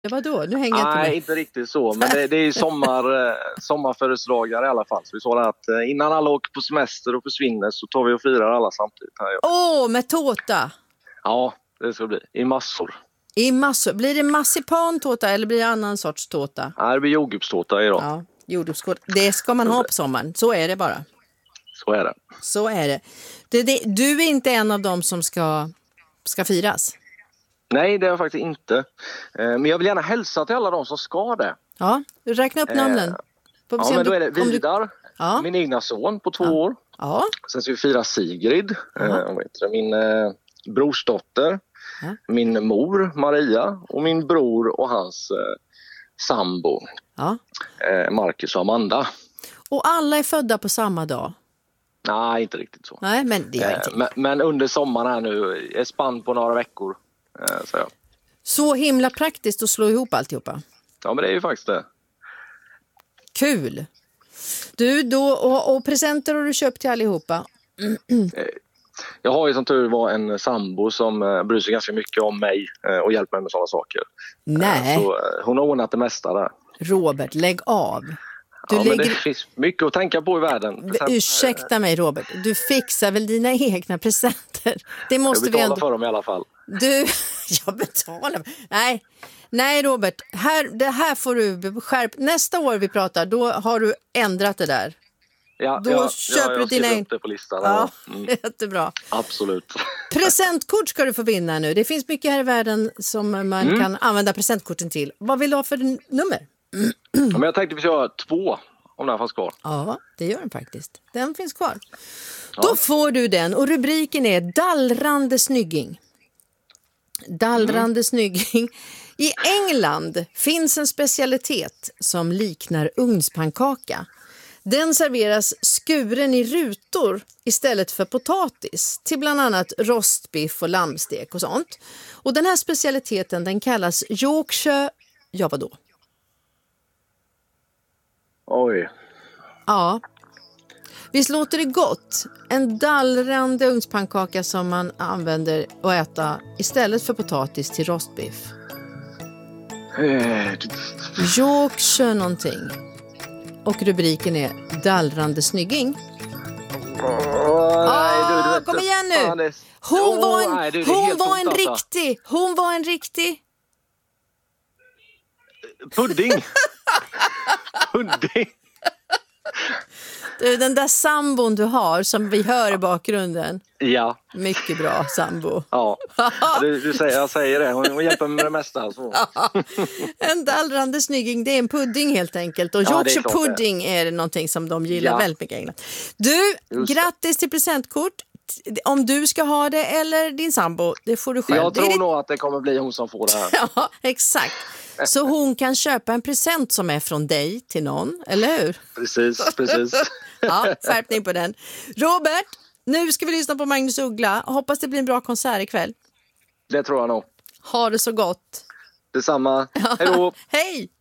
Vadå? Nu hänger jag inte med. Nej, inte riktigt så. Men det är ju sommarfödelsedagar i alla fall. Så vi sa att innan alla åker på semester och försvinner så tar vi och firar alla samtidigt. Med tårta? Ja, det ska bli. I massor. I massor. Blir det marsipantårta eller blir det annan sorts tårta? Nej, det blir jordgubbstårta idag. Ja, jordgubbstårta. Det ska man ha på sommaren. Så är det bara. Så är det. Så är det. Du är inte en av dem som ska firas? Nej, det är jag faktiskt inte. Men jag vill gärna hälsa till alla de som ska det. Ja, du räknar upp namnen. Ja, men då är det Vidar, min egna son på 2 år. Ja. Sen ska vi fira Sigrid, min brorsdotter, min mor Maria och min bror och hans sambo Marcus och Amanda. Och alla är födda på samma dag? Nej, inte riktigt så. Nej, men det är inte. Men under sommaren här nu är spann på några veckor. Så himla praktiskt att slå ihop alltihopa. Ja, men det är ju faktiskt det. Kul. Du, då, och presenter har du köpt till allihopa? Jag har ju som tur var en sambo som bryr sig ganska mycket om mig och hjälper mig med sådana saker. Nej. Så hon har ordnat det mesta där. Robert, lägg av. Men det finns mycket att tänka på i världen. Ursäkta mig, Robert. Du fixar väl dina egna presenter? Det måste jag betalar vi ändå... för dem i alla fall. Jag betalar. Nej, Robert. Det här får du skärp. Nästa år vi pratar, då har du ändrat det där. Då köper du dina egna. Det på listan. Ja, jättebra. Absolut. Presentkort ska du få vinna nu. Det finns mycket här i världen som man kan använda presentkorten till. Vad vill du ha för nummer? Men jag tänkte vi kör 2 om den fanns kvar. Ja, det gör den faktiskt. Den finns kvar. Ja. Då får du den och rubriken är Dallrande snygging. Dallrande snygging. I England finns en specialitet som liknar ugnspannkaka. Den serveras skuren i rutor istället för potatis till bland annat rostbiff och lammstek och sånt. Och den här specialiteten den kallas Yorkshire... Ja, vadå? Oj. Ja. Visst låter det gott? En dallrande ugnspannkaka som man använder att äta istället för potatis till rostbiff. Yorkshire någonting. Och rubriken är Dallrande snygging. Kom igen nu. Hon var en riktig pudding. Pudding. Du, den där sambon du har som vi hör i bakgrunden. Ja. Mycket bra sambo. Ja, jag säger det. Hon hjälper mig med det mesta. Så. En dallrande snygging, det är en pudding helt enkelt. Och Yorkshire pudding är någonting som de gillar väldigt mycket i England. Du, grattis till presentkort. Om du ska ha det eller din sambo, det får du själv. Jag tror nog att det kommer bli hon som får det här. Ja, exakt. Så hon kan köpa en present som är från dig till någon, eller hur? Precis. Ja, skärpning på den. Robert, nu ska vi lyssna på Magnus Uggla. Hoppas det blir en bra konsert ikväll. Det tror jag nog. Ha det så gott. Detsamma. Hej då. Hej.